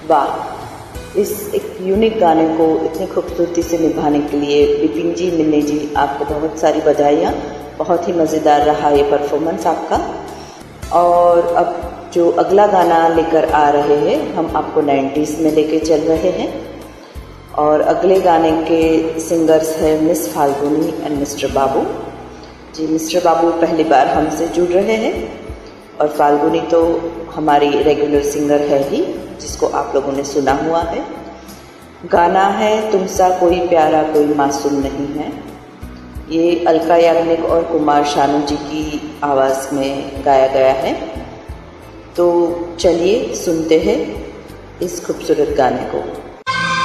वाह, इस एक यूनिक गाने को इतनी खूबसूरती से निभाने के लिए विपिन जी, मिन्नी जी, आपको बहुत सारी बधाइयाँ। बहुत ही मज़ेदार रहा ये परफॉर्मेंस आपका। और अब जो अगला गाना लेकर आ रहे हैं, हम आपको 90s में लेके चल रहे हैं। और अगले गाने के सिंगर्स हैं miss Falguni and mister Babu ji. Mister बाबू पहली बार हमसे जुड़ रहे हैं और फाल्गुनी तो हमारी रेगुलर सिंगर है ही, जिसको आप लोगों ने सुना हुआ है। गाना है तुमसा कोई प्यारा कोई मासूम नहीं है। ये अलका याग्निक और कुमार शानू जी की आवाज़ में गाया गया है। तो चलिए सुनते हैं इस खूबसूरत गाने को।